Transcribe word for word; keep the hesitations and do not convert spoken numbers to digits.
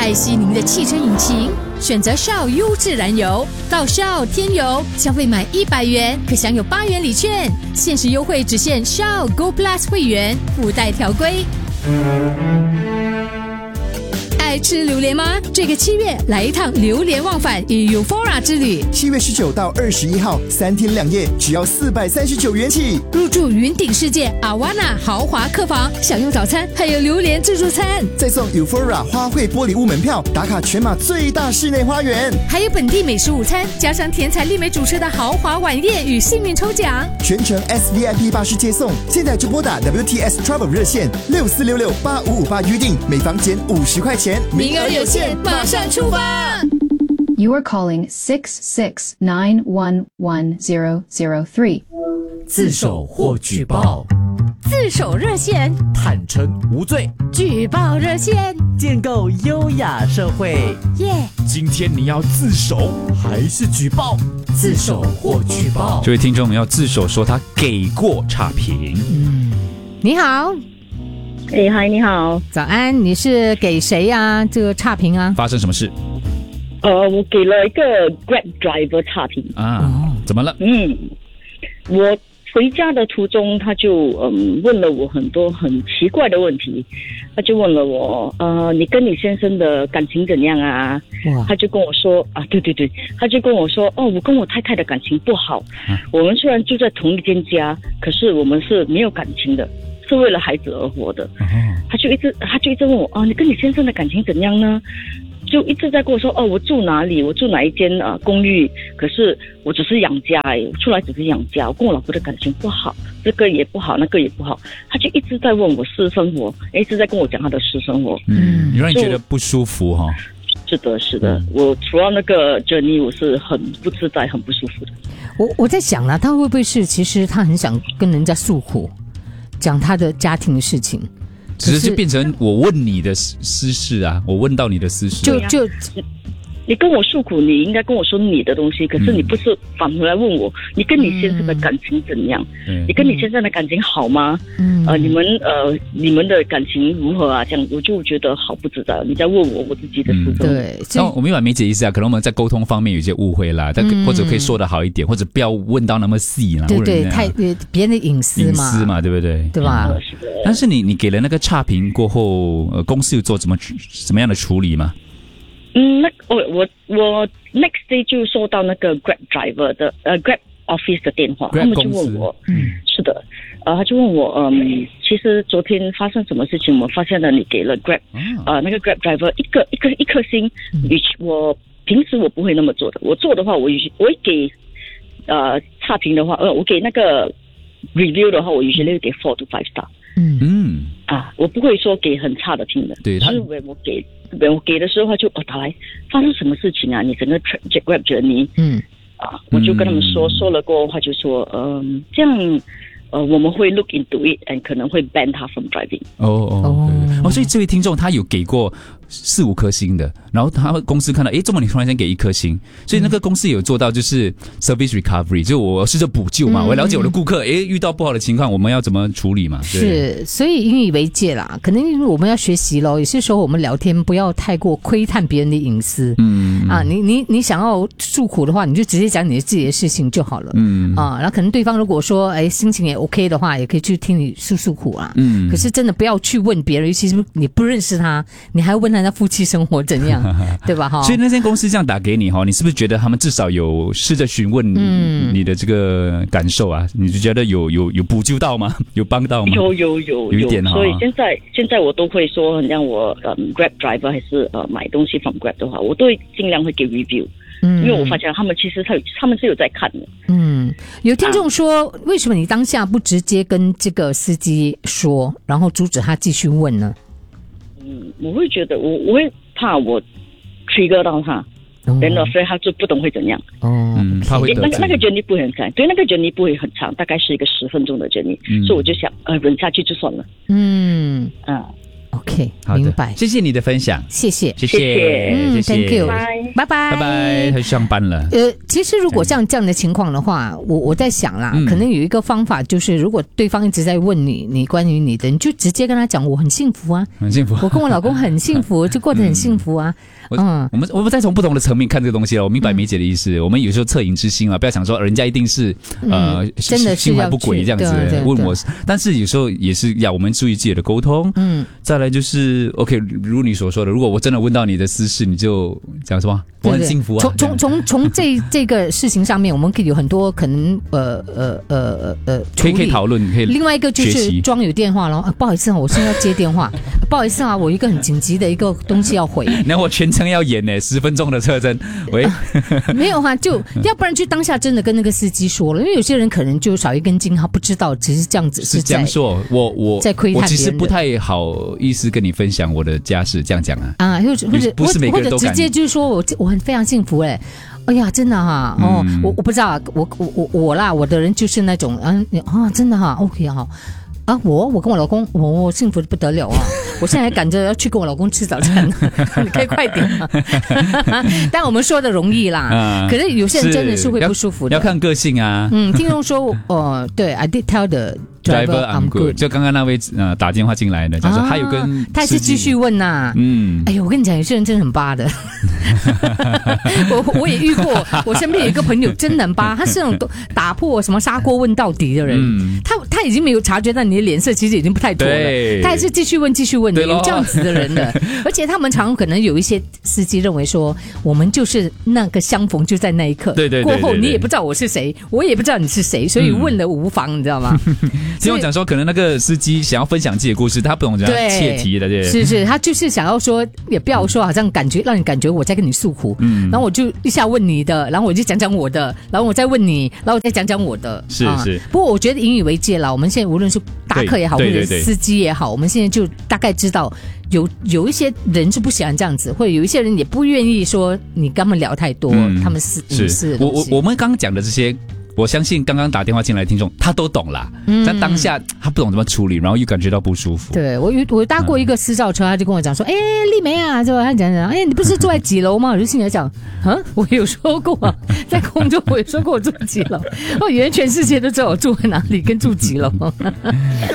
爱惜您的汽车引擎，选择 Shell 优质燃油，到 Shell 添油，消费满一百元可享有八元礼券，限时优惠只限 Shell Go Plus 会员，附带条规。爱吃榴莲吗？这个七月来一趟榴莲忘返与 Euphoria 之旅。 七月十九到二十一号，三天两夜，只要四百三十九元起。 入住云顶世界阿瓦纳豪华客房，享用早餐，还有榴莲自助餐， 再送 Euphoria 花卉玻璃屋门票，打卡全马最大室内花园， 还有本地美食午餐，加上甜彩丽美主持的豪华晚宴与幸运抽奖， 全程 S V I P 巴士接送。现在就拨打 W T S Travel 热线六四六六八五五八预定，每房减五十块钱。 名额有限，马上出发。 You are calling six six nine one one zero zero three。 自首或举报， 自首热线， 坦诚无罪； 举报热线， 建构优雅社会。 耶、yeah ！ 今天你要自首还是举报？自首或举报。 这位听众要自首说他给过差评。 嗯，你好。 哎，嗨，你好， 早安，你是给谁呀、啊？这个差评啊？ 发生什么事？ 呃，我给了一个 Grab driver 差评啊，哦、怎么了？ 嗯，我回家的途中，他就嗯问了我很多很奇怪的问题，他就问了我，呃，你跟你先生的感情怎样啊？他就跟我说啊，对对对，他就跟我说，哦，我跟我太太的感情不好，啊、我们虽然住在同一间家，可是我们是没有感情的。是为了孩子而活的，他就一直他就一直问我，哦，你跟你先生的感情怎样呢？就一直在跟我说，哦，我住哪里，我住哪一间啊、呃、公寓，可是我只是养家而已，我出来只是养家，我跟我老婆的感情不好，这个也不好，那个也不好，他就一直在问我私生活，一直在跟我讲他的私生活， 嗯，让你觉得不舒服哈、哦？ 是的，是的，嗯、我除了那个 journey， 我是很不自在，很不舒服的。 我我在想啦，他会不会是其实他很想跟人家诉苦？讲他的家庭的事情， 只是就变成我问你的私事啊，我问到你的私事， 就就你跟我诉苦，你应该跟我说你的东西，可是你不是反回来问我，你跟你先生的感情怎样？嗯、你跟你先生的感情好吗？嗯，呃，你们呃，你们的感情如何啊？这样我就觉得好不自在。你在问我我自己的事情、嗯。 对， 那我明白梅姐意思啊，可能我们在沟通方面有一些误会啦，但、嗯、或者可以说得好一点，或者不要问到那么细啦。 对对，太别人的隐私嘛， 隐私嘛，对不对？ 对吧？ 嗯、 但是你你给了那个差评过后，呃，公司有做怎么怎么样的处理吗？ 嗯，那我我我 next day 就收到那个 Grab driver 的呃 Grab office 的电话， Grab 他们就问我，嗯，是的，呃，他就问我，嗯，其实昨天发生什么事情？我发现了你给了 Grab，、嗯、呃那个 Grab driver 一个一个一颗星，嗯、我平时我不会那么做的，我做的话，我我会给呃差评的话，呃，我给那个 review 的话，我 usually 会给 four to five star， 嗯嗯，啊，我不会说给很差的评的， 对， 他我给。我给的时候，他就哦，打来发生什么事情啊？你整个 Grab journey， 嗯，啊，我就跟他们说，说了过后，他就说，嗯，这样，呃，我们会 look into it，and 可能会 ban 他 from driving。 哦哦哦，所以这位听众他有给过四五颗星的，然后他公司看到，诶，这么你突然间给一颗星，所以那个公司有做到就是 service recovery， 就我试着补救嘛，嗯、我了解我的顾客，诶，遇到不好的情况，我们要怎么处理嘛？ 是，所以引以为戒啦，可能我们要学习咯。有些时候我们聊天不要太过窥探别人的隐私，嗯啊，你你你想要诉苦的话，你就直接讲你自己的事情就好了，嗯啊，然后可能对方如果说，诶，心情也 OK 的话，也可以去听你诉诉苦啊，嗯，可是真的不要去问别人，尤其是你不认识他，你还问他。那夫妻生活怎样，对吧？哈， 所以那间公司这样打给你哈，你是不是觉得他们至少有试着询问你的这个感受啊？嗯、你就觉得有有有补救到吗？有帮到吗？ 有有有有一点哈。 所以现在现在我都会说，很像我呃 Grab driver 还是呃买东西 from Grab 的话，我都会尽量会给 review，嗯，因为我发现他们其实他他们是有在看的。 嗯，有听众说，啊、为什么你当下不直接跟这个司机说，然后阻止他继续问呢？ 嗯，我会觉得我我会怕我 trigger 到他，然后所以他就不懂会怎样。哦， 嗯，他会那个那个 journey 不会很长，对，那个 journey 不会很长，大概是一个十分钟的 journey，、嗯、所以我就想，呃，忍下去就算了。嗯，啊。 OK， 好的明白， 谢谢你的分享， 谢谢， 谢谢， 嗯谢谢 ，Thank you， 拜拜拜， 拜拜，他去上班了。 呃，其实如果像这样的情况的话，我我在想啦， 嗯可能有一个方法，就是如果对方一直在问你，你关于你的，你就直接跟他讲，我很幸福啊， 很幸福。 我跟我老公很幸福，就过得很幸福啊。 我嗯， 我们我们再从不同的层面看这个东西了。我明白梅姐的意思，我们有时候恻隐之心啊，不要想说人家一定是呃嗯真的是心怀不轨这样子要去对对问我，但是有时候也是要我们注意自己的沟通。 嗯， 再来就是 OK，如你所说的，如果我真的问到你的私事，你就讲什么？我很幸福啊。 从从从从这这个事情上面，我们可以有很多可能呃呃呃呃可以可以讨论，可以。 另外一个就是装有电话咯，啊，不好意思啊，我现在要接电话，不好意思啊，我一个很紧急的一个东西要回。 然后我全程要演呢，十分钟的车程。喂， 没有哈、啊，就要不然就当下真的跟那个司机说了，因为有些人可能就少一根筋，他不知道，只是这样子是在这样说。我我在窥探我其实别人的不太好意思跟你分享我的家事，这样讲啊。 啊，或者或者不是每个人都敢或者直接就是说我我很非常幸福哎。哎呀，真的哈、啊，哦， 嗯我我不知道啊，我我我我啦，我的人就是那种，嗯啊，真的哈、啊、，OK 哈、啊，我我跟我老公，我我幸福的不得了啊！我现在赶着要去跟我老公吃早餐，你可以快点吗？但我们说的容易啦， 啊可是有些人真的是会不舒服的。 要看个性啊。 嗯，听众说，哦，对 ，I did tell the driver I'm good。 就刚刚那位呃打电话进来的，讲说啊还有跟他还是继续问呐、 嗯， 哎呦，我跟你讲，有些人真的很巴的。我我也遇过，我身边有一个朋友真的很巴，他是那种打破什么砂锅问到底的人。 嗯他他已经没有察觉到你的脸色，其实已经不太妥了， 对他还是继续问继续问的， 对咯有这样子的人的。而且他们常可能有一些司机认为说，我们就是那个相逢就在那一刻， 对对对对对过后你也不知道我是谁，我也不知道你是谁，所以问了无妨，你知道吗？ 听我讲说，可能那个司机想要分享自己的故事，他不懂怎样对切题的，对， 是是，他就是想要说，也不要说好像感觉让你感觉我在跟你诉苦，嗯，然后我就一下问你的，然后我就讲讲我的，然后我再问你，然后我再讲讲我的， 是啊是不过我觉得引以为戒啦，我们现在无论是搭客也好，或对对对者司机也好，我们现在就大概知道有有一些人是不喜欢这样子，或者有一些人也不愿意说你跟他们聊太多， 嗯他们是隐私是的东西我我我们刚刚讲的这些。我相信刚刚打电话进来的听众，他都懂啦。 嗯在当下他不懂怎么处理，然后又感觉到不舒服。 对我有我搭过一个私照车，他就跟我讲说，哎，丽梅啊，是吧？他讲讲，哎，你不是住在几楼吗？我就心里想，啊，我有说过啊，在空中我有说过我住几楼，哦，原来全世界都知道我住在哪里跟住几楼。